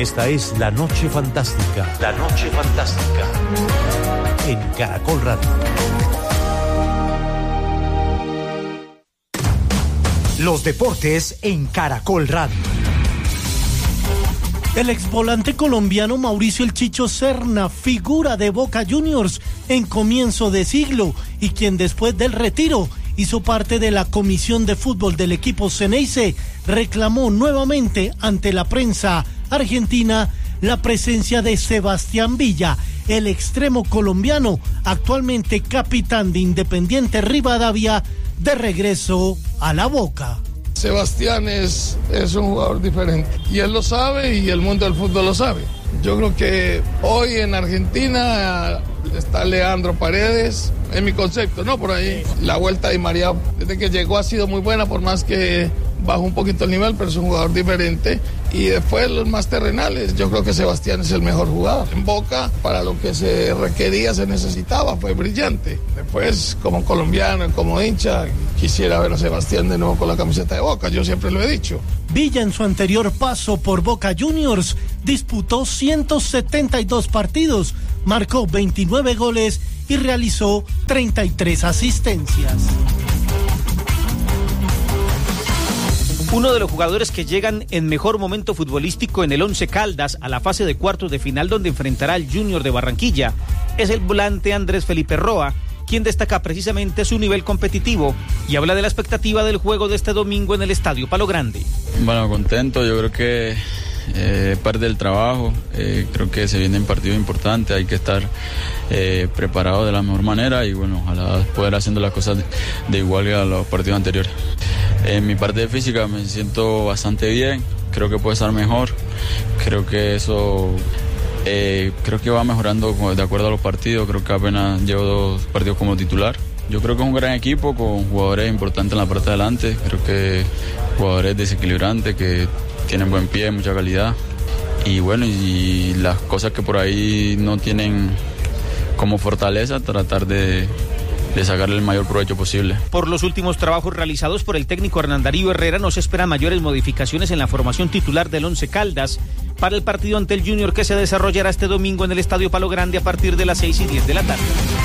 Esta es La Noche Fantástica. La Noche Fantástica. En Caracol Radio. Los deportes en Caracol Radio. El exvolante colombiano Mauricio El Chicho Serna, figura de Boca Juniors en comienzo de siglo y quien después del retiro hizo parte de la comisión de fútbol del equipo Ceneice, reclamó nuevamente ante la prensa argentina la presencia de Sebastián Villa, el extremo colombiano, actualmente capitán de Independiente Rivadavia, de regreso a la Boca. Sebastián es un jugador diferente y él lo sabe y el mundo del fútbol lo sabe. Yo creo que hoy en Argentina está Leandro Paredes, en mi concepto, ¿no? Por ahí la vuelta de María desde que llegó ha sido muy buena, por más que bajó un poquito el nivel, pero es un jugador diferente. Y después los más terrenales, yo creo que Sebastián es el mejor jugador. En Boca, para lo que se requería, se necesitaba, fue brillante. Después, como colombiano, como hincha, quisiera ver a Sebastián de nuevo con la camiseta de Boca, yo siempre lo he dicho. Villa, en su anterior paso por Boca Juniors, disputó 172 partidos, marcó 29 goles y realizó 33 asistencias. Uno de los jugadores que llegan en mejor momento futbolístico en el Once Caldas a la fase de cuartos de final donde enfrentará al Junior de Barranquilla es el volante Andrés Felipe Roa, quien destaca precisamente su nivel competitivo y habla de la expectativa del juego de este domingo en el Estadio Palo Grande. Bueno, contento, yo creo que parte del trabajo, creo que se vienen partidos importantes, hay que estar preparado de la mejor manera y bueno, ojalá poder haciendo las cosas de igual que a los partidos anteriores. En mi parte física me siento bastante bien, creo que puede estar mejor, creo que eso creo que va mejorando de acuerdo a los partidos, creo que apenas llevo 2 partidos como titular. Yo creo que es un gran equipo con jugadores importantes en la parte de adelante, creo que jugadores desequilibrantes que tienen buen pie, mucha calidad y bueno, y las cosas que por ahí no tienen como fortaleza, tratar de sacarle el mayor provecho posible. Por los últimos trabajos realizados por el técnico Hernán Darío Herrera, no se esperan mayores modificaciones en la formación titular del Once Caldas para el partido ante el Junior que se desarrollará este domingo en el Estadio Palo Grande a partir de las 6:10 de la tarde.